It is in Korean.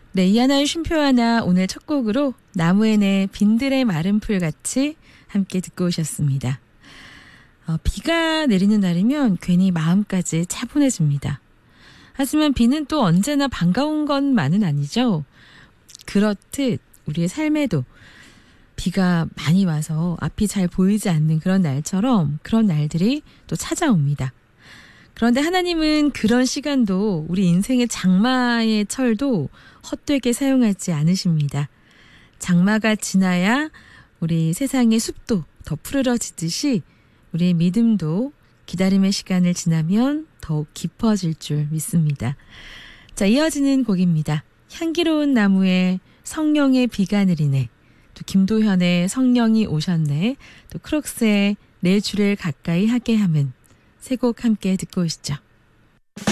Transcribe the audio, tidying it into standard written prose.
네, 이하나의 쉼표 하나 오늘 첫 곡으로 나무에네 빈들의 마른 풀같이 함께 듣고 오셨습니다. 비가 내리는 날이면 괜히 마음까지 차분해집니다. 하지만 비는 또 언제나 반가운 것만은 아니죠. 그렇듯 우리의 삶에도 비가 많이 와서 앞이 잘 보이지 않는 그런 날처럼 그런 날들이 또 찾아옵니다. 그런데 하나님은 그런 시간도 우리 인생의 장마의 철도 헛되게 사용하지 않으십니다. 장마가 지나야 우리 세상의 숲도 더 푸르러지듯이 우리의 믿음도 기다림의 시간을 지나면 더욱 깊어질 줄 믿습니다. 자, 이어지는 곡입니다. 향기로운 나무에 성령의 비가 내리네. 또 김도현의 성령이 오셨네. 또 크록스의 내 주를 가까이 하게 함은 세 곡 함께 듣고 오시죠.